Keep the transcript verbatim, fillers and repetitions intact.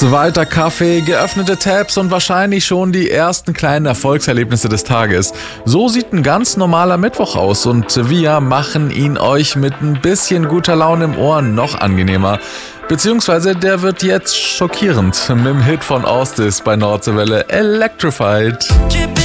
Zweiter Kaffee, geöffnete Tabs und wahrscheinlich schon die ersten kleinen Erfolgserlebnisse des Tages. So sieht ein ganz normaler Mittwoch aus und wir machen ihn euch mit ein bisschen guter Laune im Ohr noch angenehmer. Beziehungsweise der wird jetzt schockierend mit dem Hit von Austis bei Nordsee Welle, Electrified.